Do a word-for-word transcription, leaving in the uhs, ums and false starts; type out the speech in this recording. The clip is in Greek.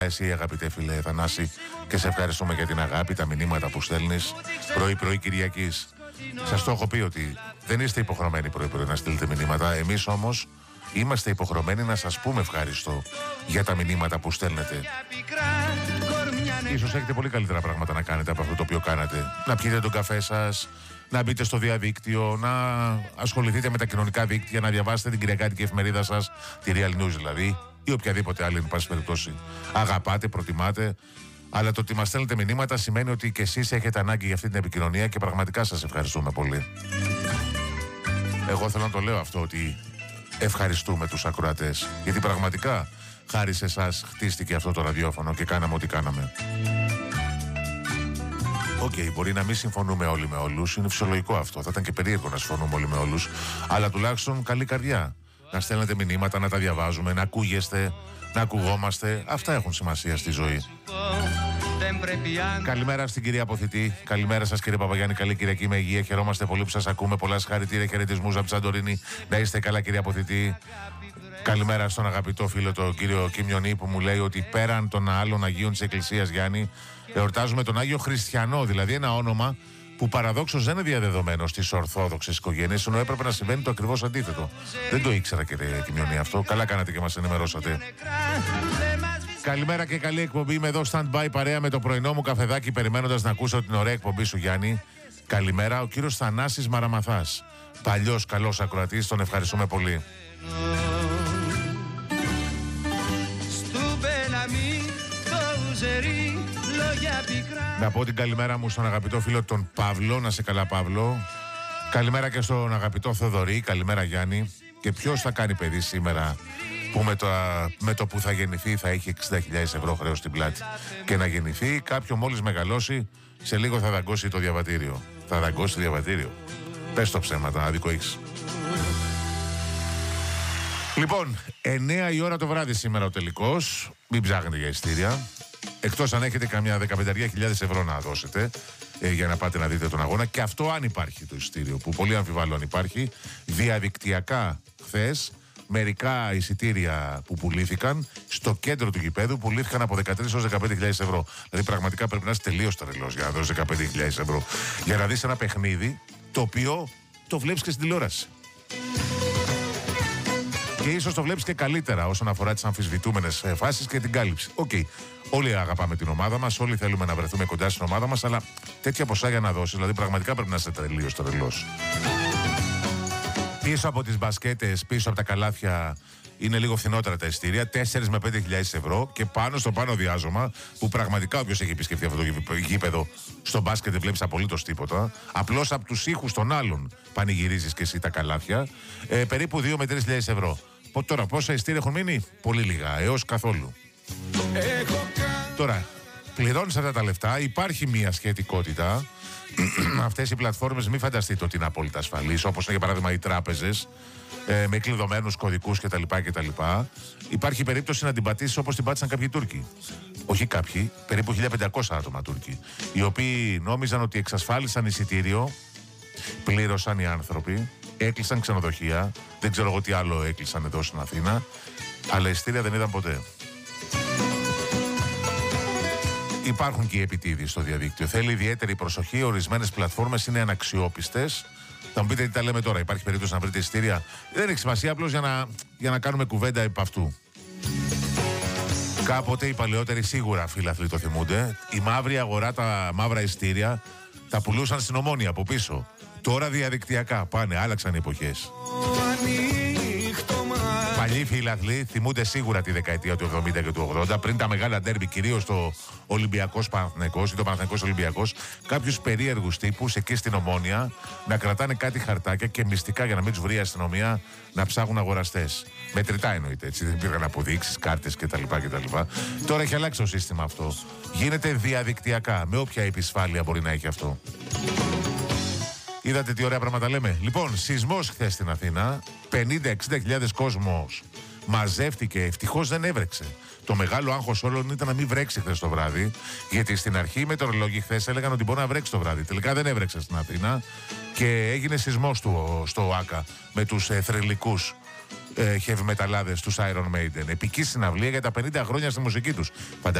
Εσύ, αγαπητέ φίλε Θανάση, και σε ευχαριστούμε για την αγάπη, τα μηνύματα που στέλνεις πρωί-πρωί Κυριακής. Σας το έχω πει ότι δεν είστε υποχρεωμένοι πρωί-πρωί να στείλετε μηνύματα. Εμείς όμως είμαστε υποχρεωμένοι να σας πούμε ευχαριστώ για τα μηνύματα που στέλνετε. Ίσως έχετε πολύ καλύτερα πράγματα να κάνετε από αυτό το οποίο κάνατε. Να πιείτε τον καφέ σας, να μπείτε στο διαδίκτυο, να ασχοληθείτε με τα κοινωνικά δίκτυα, να διαβάσετε την κυριακάτικη εφημερίδα σας, τη Real News δηλαδή, ή οποιαδήποτε άλλη, εν πάση περιπτώσει, αγαπάτε, προτιμάτε. Αλλά το ότι μας στέλνετε μηνύματα σημαίνει ότι και εσείς έχετε ανάγκη για αυτή την επικοινωνία και πραγματικά σας ευχαριστούμε πολύ. Εγώ θέλω να το λέω αυτό, ότι ευχαριστούμε τους ακροατές, γιατί πραγματικά χάρη σε εσάς χτίστηκε αυτό το ραδιόφωνο και κάναμε ό,τι κάναμε. Οκ, okay, μπορεί να μην συμφωνούμε όλοι με όλους, είναι φυσιολογικό αυτό, θα ήταν και περίεργο να συμφωνούμε όλοι με όλους, αλλά τουλάχιστον καλή καρδιά. Να στέλνετε μηνύματα, να τα διαβάζουμε, να ακούγεστε, να ακουγόμαστε. Αυτά έχουν σημασία στη ζωή. Καλημέρα στην κυρία Αποθητή. Καλημέρα σας, κύριε Παπαγιάννη. Καλή Κυριακή με υγεία. Χαιρόμαστε πολύ που σας ακούμε. Πολλά συγχαρητήρια, χαιρετισμούς από τη Σαντορίνη. Να είστε καλά, κυρία Αποθητή. Καλημέρα στον αγαπητό φίλο, τον κύριο Κιμιονί, που μου λέει ότι πέραν των άλλων Αγίων της Εκκλησίας, Γιάννη, εορτάζουμε τον Άγιο Χριστιανό, δηλαδή ένα όνομα που παραδόξως δεν είναι διαδεδομένο στις ορθόδοξες οικογένειες, ενώ έπρεπε να συμβαίνει το ακριβώς αντίθετο. Δεν το ήξερα, κύριε Κιμιονί, αυτό. Καλά κάνατε και μας ενημερώσατε. Καλημέρα και καλή εκπομπή. Είμαι εδώ stand-by παρέα με το πρωινό μου καφεδάκι, περιμένοντας να ακούσω την ωραία εκπομπή σου, Γιάννη. Καλημέρα, ο κύριος Θανάσης Μαραμαθάς. Παλιός καλός ακροατής, τον ευχαριστούμε πολύ. Να πω την καλημέρα μου στον αγαπητό φίλο τον Παύλο. Να σε καλά, Παύλο. Καλημέρα και στον αγαπητό Θοδωρή. Καλημέρα, Γιάννη. Και ποιος θα κάνει παιδί σήμερα που με το, με το που θα γεννηθεί θα έχει εξήντα χιλιάδες ευρώ χρέος στην πλάτη? Και να γεννηθεί κάποιο μόλις μεγαλώσει, σε λίγο θα δαγκώσει το διαβατήριο. Θα δαγκώσει το διαβατήριο. Πες το ψέματα, άδικο έχεις. Λοιπόν, εννιά η ώρα το βράδυ σήμερα ο τελικός. Μην ψάχνετε για ειστήρια. Εκτός αν έχετε καμιά δεκαπέντε χιλιάδες ευρώ να δώσετε ε, για να πάτε να δείτε τον αγώνα. Και αυτό αν υπάρχει το εισιτήριο, που πολύ αμφιβάλλω αν υπάρχει. Διαδικτυακά χθες μερικά εισιτήρια που πουλήθηκαν στο κέντρο του γηπέδου πουλήθηκαν από δεκατρείς έως δεκαπέντε χιλιάδες ευρώ. Δηλαδή πραγματικά πρέπει να είσαι τελείως τρελός για να δώσεις δεκαπέντε χιλιάδες ευρώ. Για να δεις ένα παιχνίδι το οποίο το βλέπεις και στην τηλεόραση. Και ίσως το βλέπεις και καλύτερα όσον αφορά τις αμφισβητούμενες φάσεις και την κάλυψη. Οκ. Okay. Όλοι αγαπάμε την ομάδα μας, όλοι θέλουμε να βρεθούμε κοντά στην ομάδα μας, αλλά τέτοια ποσά για να δώσεις, δηλαδή πραγματικά πρέπει να είσαι τελείως τρελός. Πίσω από τις μπασκέτες, πίσω από τα καλάθια, είναι λίγο φθηνότερα τα εισιτήρια, τέσσερα με πέντε χιλιάδες ευρώ, και πάνω στο πάνω διάζωμα, που πραγματικά όποιος έχει επισκεφτεί αυτό το γήπεδο, στο μπάσκετ δεν βλέπεις απολύτως τίποτα. Απλώς από τους ήχους των άλλων πανηγυρίζεις και εσύ τα καλάθια, ε, περίπου δύο με τρεις χιλιάδες ευρώ. Τώρα, πόσα εισιτήρια έχουν μείνει? Πολύ λίγα, έως καθόλου. Τώρα, πληρώνεις αυτά τα λεφτά, υπάρχει μια σχετικότητα. Αυτές οι πλατφόρμες μην φανταστείτε ότι είναι απόλυτα ασφαλείς, όπως είναι για παράδειγμα οι τράπεζες, ε, με κλειδωμένους κωδικούς κτλ, κτλ. Υπάρχει περίπτωση να την πατήσεις όπως την πάτησαν κάποιοι Τούρκοι. Όχι κάποιοι, περίπου χίλια πεντακόσια άτομα Τούρκοι, οι οποίοι νόμιζαν ότι εξασφάλισαν εισιτήριο, πλήρωσαν οι άνθρωποι, έκλεισαν ξενοδοχεία, δεν ξέρω εγώ τι άλλο έκλεισαν εδώ στην Αθήνα, αλλά εισιτήρια δεν είδαν ποτέ. Υπάρχουν και οι επιτίδιοι στο διαδίκτυο. Θέλει ιδιαίτερη προσοχή. Ορισμένες πλατφόρμες είναι αναξιόπιστες. Θα μου πείτε τι τα λέμε τώρα. Υπάρχει περίπτωση να βρείτε εισιτήρια? Δεν έχει σημασία, απλώς για να, για να κάνουμε κουβέντα επ' αυτού. Κάποτε οι παλαιότεροι σίγουρα φίλαθλοι το θυμούνται. Η μαύρη αγορά, τα μαύρα εισιτήρια, τα πουλούσαν στην Ομόνια από πίσω. Τώρα διαδικτυακά πάνε, άλλαξαν οι εποχές. Παλιοί φίλαθλοι θυμούνται σίγουρα τη δεκαετία του εβδομήντα και του ογδόντα, πριν τα μεγάλα ντέρμπι, κυρίως το Ολυμπιακός Παναθηναϊκός ή το Παναθηναϊκός Ολυμπιακός, κάποιους περίεργους τύπους εκεί στην Ομόνια να κρατάνε κάτι χαρτάκια και μυστικά, για να μην τους βρει η αστυνομία, να ψάχνουν αγοραστές. Μετρητά εννοείται, έτσι, δεν υπήρχαν αποδείξεις, κάρτες κτλ, κτλ. Τώρα έχει αλλάξει το σύστημα αυτό. Γίνεται διαδικτυακά, με όποια επισφάλεια μπορεί να έχει αυτό. Είδατε τι ωραία πράγματα λέμε? Λοιπόν, σεισμός χθες στην Αθήνα. πενήντα με εξήντα χιλιάδες κόσμος μαζεύτηκε. Ευτυχώς δεν έβρεξε. Το μεγάλο άγχος όλων ήταν να μην βρέξει χθες το βράδυ. Γιατί στην αρχή οι μετεωρολόγοι χθες έλεγαν ότι μπορεί να βρέξει το βράδυ. Τελικά δεν έβρεξε στην Αθήνα και έγινε σεισμός του, στο ΆΚΑ με τους ε, θρυλικούς. ε, heavy μεταλλάδες τους Iron Maiden. Επική συναυλία για τα πενήντα χρόνια στη μουσική τους.